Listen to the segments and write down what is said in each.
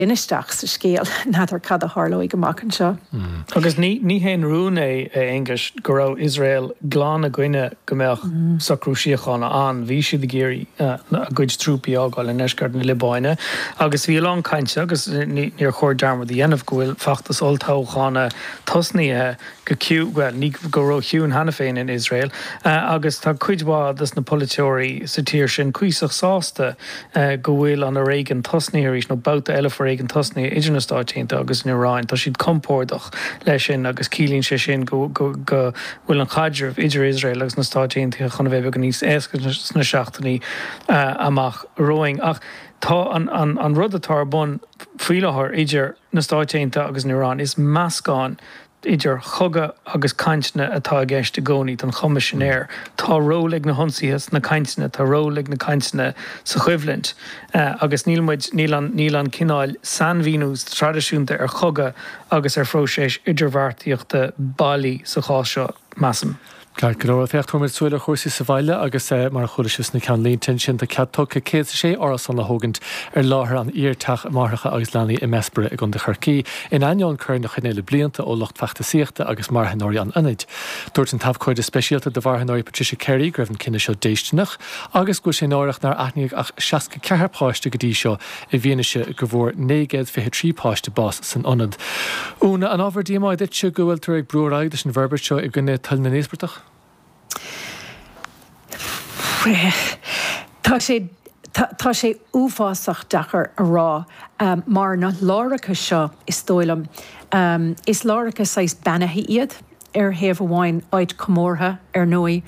inisteach sa scéal nadidir cad a tharlóí go mac an seo. Agus ní héin rún é English go raibh Israel glán a gcuine gombeach sa cruisiachána an bhí siad géirí a gcuid trúpaí ágáil in eisceart na Libáine agus bhí lán cainte agus níor chóir dearmad a dhéanamh go bhfuil feachtas oltáchána tosnaíthe go ciú well ní go raibh ciún hena féin in Israel agus tá cuidhádas na politeoirí sa tíir sin cuiseach sásta go bhfuil an a réigen tosnaíéis nó bouta eile for réigen tosnaí idir na Stáitínta agus in Iráin tá siad compórdach leis sin agus cílíonn sé sin go bhfuil an chaidirh idir Israel agus na Stáitínta chuna bheith go níos éasca na seachtaí amach roing ach tá an rud atá bun fuiilethir idir na Stáitínta agus in Iráin is meascán idir chugad agus caintne atá gceist a gcónaí an chomisisinéir tá rólaigh na honsaíos na caintne tá rólaigh na caintne sa chuimhlint agus níl an cináil san bhíús tradiisiúnta ar chugad agus ar phróisis idirmhairtíochta bailí sa cháil seo massam. Ceart go fécht thuir súile chósaí sa bhaile agus mar chuirisis na cean líontain sin de ceadtócha cé sé áras an le hógant ar láthair an íorteach marthacha agus leanaí i Mespra a gon de Chorcaí in aineán chur na chunéile blianta ó locht feachtasaíochta agus marthanóirí an ionid. Dúirt an taobhchuid is speisialta de bharthanóirí Patricia Carey greibh an cinenne seo déisteach agus go sé náireach nar aithníigh ach 64 páiste go dtí seo i bhíanaise go bhór 923 páiste bás san ionad. Úna an ábhar díamáid dit se go bhfuil tar ag brúráid sin bharbert seo i gcuine tal na néosbartach? Tá sé uafásach dachar a rá mar na láracha seo is dóilam. Is láracha sais banathe iad ar thaobh amháin áid comórtha ar nói.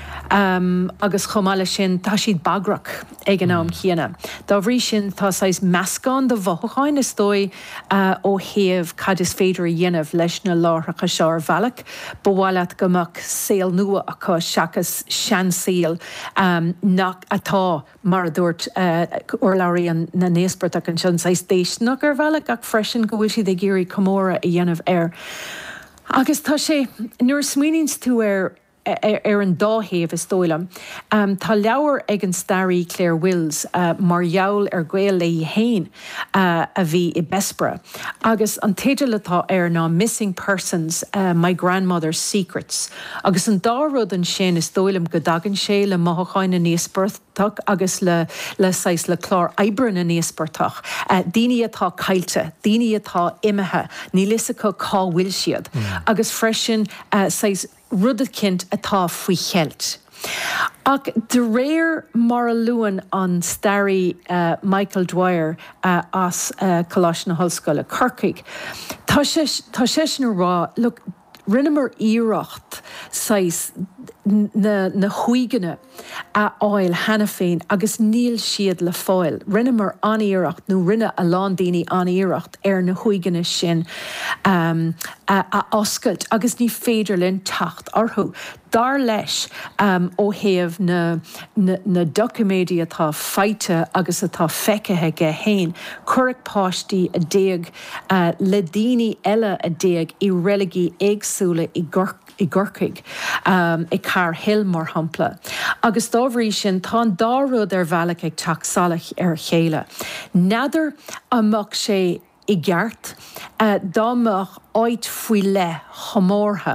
Agus chomáile sin tá siad bagrach ag an am chéana. Dá bhrí sin tá sais meascán do bhothaáin is dói ó thaobh cad is féidir a dhéanamh leis na láthracha seo ar bhealach, bhhailad gomach saol nua acu seachas sean saol nach atá mar dúirt urlairí na néosbartach an sin sais déisnach ar bhealach ach freisin go bhfuil siad ag géirí comóra a dhéanamh air. Agus tá sé nuair smaoinís tú ar an dáhéamh is dóilam. Tá leabhar ag an starí Claire Wills mar gheall ar ghaol le héin a bhí i Bespra. Agus an téidir letá ar ná Missing Persons, My Grandmother's Secrets. Agus an dárud an sin is dóilam go dagan sé le mothacháin na néosbartach agus le sais le chlár oibreann na néosbartach. Daoine atá cailte, daoine atá imethe, ní lisa go cáhfuil siad. Agus freisin sais rudad cint atá faoi chealt. Ach de réir mar a luan an starí Michael Dwyer as Coláiste na Hallscoile Corcaigh. Tá sé sin rá, look, rinnemar íireacht sais na chuigine a áil hena féin agus níl siad le fáil. Rinnemar aníireacht nó rinne a lán daoine aníireacht ar na chuigine sin a oscailt agus ní féidir len tacht orthú. Dar leis ó thaobh na documéidí atá feite agus atá feicithe go héin, cuireadh páistí a déag le daoine eile a déag i religí éagsúla i Gorcaigh i Car Hill mar hampla. Agus dábhrí sin tá dárud ar bhealach ag teach salach ar chéile. Nadidir amach sé i gceart, dámach áit faoi le chomórtha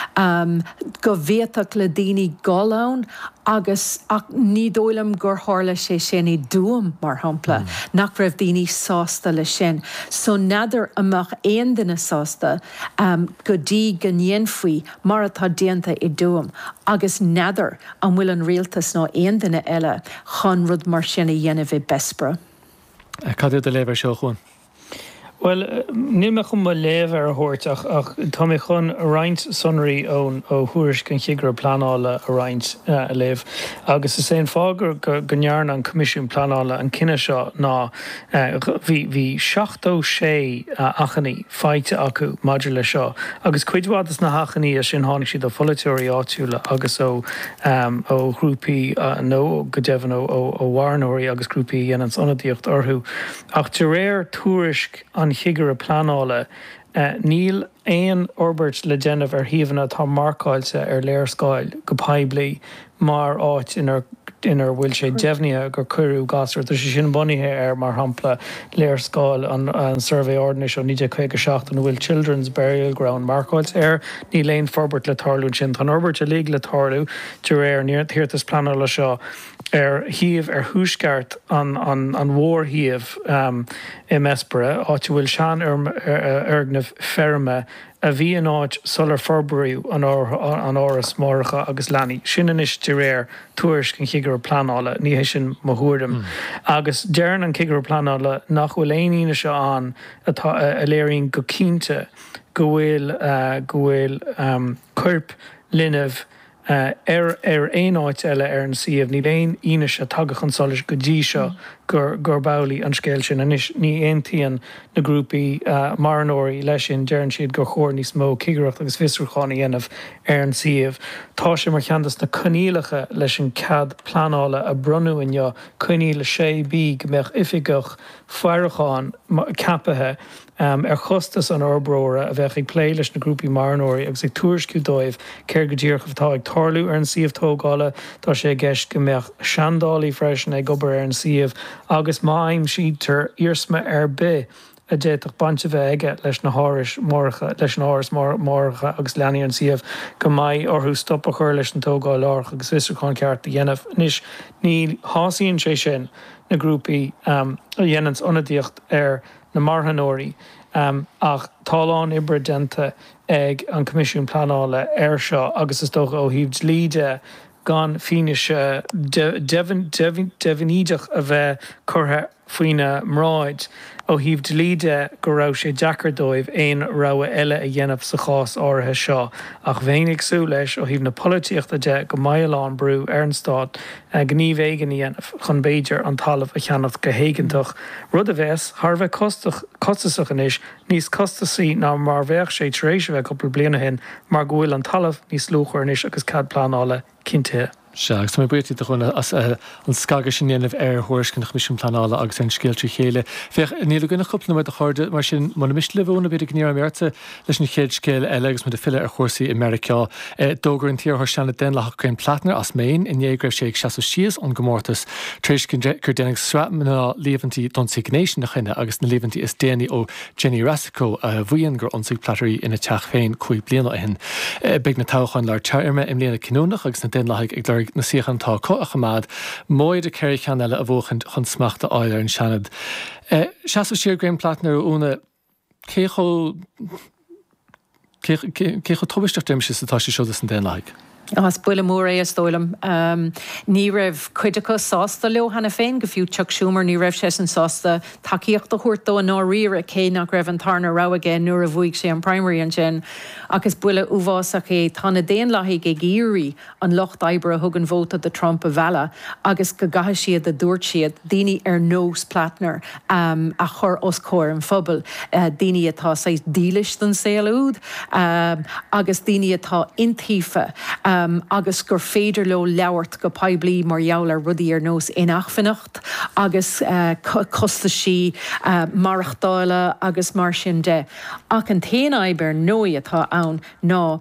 go bhéadach le daoine gáilán agus ach ní dóilim gur tharla sé sin i dúam mar hampla nach raibh daoine sásta le sin. So nadidir amach aon duine sásta go dtí go ndéan faoi mar atá déanta i dúam agus nadidir an bhfuil an rialtas ná aon duine eile chun rud mar sin a dhéanamh i Bespra. Cad de léibh seo chuin? Well, níl me chun léamh ar a thuirt ach tá mé chun a roinnt sonraí ó thuairis gan chiagra planála a roinnt a léamh. Agus is éon fágur go nearna an comisiún planála an cinenne seo ná bhí 76 achanaí feite acu maidir le seo. Agus cuidhhadas na hachanaí a sin tháinig siad ó foliteoirí áitiúla agus ó grúpaí nó go deimhin ó bharnóirí agus grúpaí dhéanaan sonadíocht orthú. Ach de réir tuairisc an chiagar a planála níl éon orbert le déanamh ar thaobhanna tá marcáilte ar léirscáil go paibli mar áit inar inar bhfuil sé defnia gur curú gasir tá sé sin bunithe mar hampla léir scáil an survey ordination ní 57 an bhfuil Children's Burial Ground marcáilt ní léon forbert le tarlú sin tan orbert a lé le tarlú de réir níirtas plan le seo híomh thuúsceart an mhórthaíomh i Mespera áit bhfuil sean argnamh ferme a bhí an áit solar forbarú an áras mórcha agus leanaí. Sin is de réir tuairs cin chigur planála ní sin mothúdam. Agus dearan an cigur planála nach bhfuil éoine seo an atá a léiríonn go cínte go bhfuil cuirp linmh éon áit eile an siomh ní léon ine se tagachan solis go dtí seo gur bailí an scéil sin anis ní aontaíonn na grúpaí maranóirí leis sin dearann siad gur chóir níos mó cigareacht agus fisrúchána dhéanamh an siomh. Tá sé mar cheantas na conílacha leis an cad planála a brunú inneo coníla sé bí go mbeadh ifigach fearracháin capathe chustas an orbróra a bheith ag plé leis na grúpaí maranóirí agus ag tuairisciú dóibh céir go ddíorcha tá ag tarlú an siomh tógála tá sé gceist go mbeadh seandálaí freisin ag gobar an siomh agus máim siad tar írsma be a déach bante bheith aige leis na háris mórcha leis an áras mórcha agus leanaí an siomh go maiid orthú stop a chur leis an tógáil lách agus visúcháin ceart a dhéanamh níos ní hásaíonn sé sin na grúpaí a dhéanans ionadaíocht na marthanóirí ach táláin ibredenta ag an comisiún planála seo agus is dócha ó híomh líide gan fineise devaníideach a bheith chutha faoine mráid ó híomh líide go raibh sé deacar dóibh éon rogha eile a dhéanamh sa chás áirithe seo ach bhéinnig sú leis ó híomh na polítíochta de go maileán brú an Stát gníomh éigen dhéanamh chun béidir an talamh a cheannach go héigeantach rud a bheits thar bheith costasach inis níos costasaí ná mar bheith sé taréis bheith coppla bliana hin mar go bhfuil an talamh níos lúchar inis agus cad planála cinnte. Seach tá buirtí chuna as an scaga sin dhéanamh thuairs cin comisiún planála agus an scéiltrí chéile. Fech níl gona chupla mar a chuirde mar sin man mis lehna beidir gníar mérte leis na chéad scéil eile agus mu de fiile ar chósaí Americá. Dógur an tíor sena den lech chuin platnar as méin in dhégraibh sé ag seaú sios an gomórtas tréis gur déananig srapmna líomhantí don signation na chuine agus na líomhantí is déanaí ó Jenny Rasico a bhuion gur ansaigh platarí ina teach féin chuig bliana hin. Big na táchain leir teirme im léana cinúnach agus na den leigh ag na siachantá có a chamad, móid a ceir chean eile a bhchant chun smachta áile an seanad. Seaú siar Graham Platner úna cécho tubisteach deimse satá sé seodas an den leig. As buile mór é stólam. Ní raibh cuidecha sásta leo hena féin go fiú Chuck Schumer ní raibh sé an sásta takeíocht a chuirtó an áíre cé nach raibh an tarna ra agé nuair a bhuaigh sé an primary an sin agus buile uásach é tána déon lethaigh ag géirí an locht ebre a thug an vóta de Trump a bhela agus go gatha siad a dúirt siad daoine ar nós Platner a chur os cóir an phobal daoine atá sais dílis den saoúd agus daoine atá intífa agus gur féidir le leabhart go pablií mar jouler rudí ar nós inachfannacht agus costa sí marachtáile agus mar sin de. Ach an téana aiber nói atá ann ná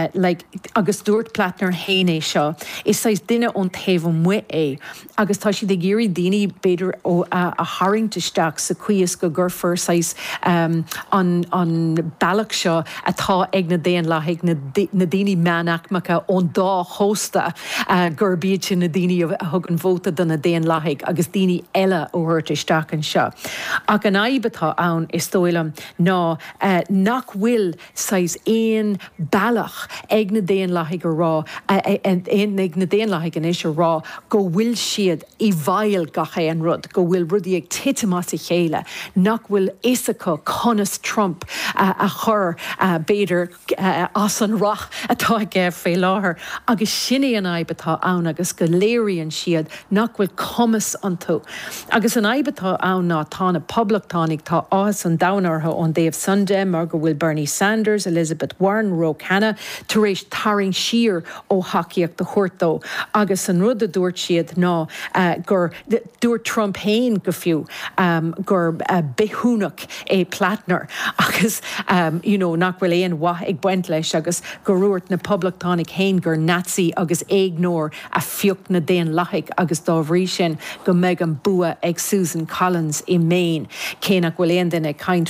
agus dúirt Platner héine seo is sais duine ón taobh mu é agus tá si de géirí daoine beidir ó a haringteisteach sa cuias go gurfur sais an bailach seo atá ag na déan lethaigh na daoine meanachmacha ón dá hósta gur bíad sin na daoine a thug an bhóta donna déan lethaigh agus daoine eile ó thuirteisteach an seo. Ach an aibatá ann is tóilm ná nach bhfuil sais éon bailach ag na déan lethaigh rá ag na déan lethaigh an is rá go bhfuil siad i bhail gacha an rud go bhfuil rudí ag tiitimás i chéile nach bhfuil isacha conas Trump a chur béidir as an rach atá ag fé láthair agus sinné an aibatá ann agus go léiríonn siad nach bhfuil commas an tú. Agus an aibatá ann ná tána poblachtánig tá áhas an damhnartha ón Dave Sunday mar go bhfuil Bernie Sanders, Elizabeth Warren, Ro Khanna tar éis taring siar ó haciíocht de chuirtó agus an rud a dúirt siad ná gur dúirt Trump héin go fiú gur beúnach é Platner agus nach bhfuil éon wath ag buint leis agus go ruirt na poblachtánig héin gur Nazi agus éignór a fiocht na déan lachaig agus dábhrí sin go méid an bua ag Susan Collins i Maine. Cénach bhfuil aon duine caint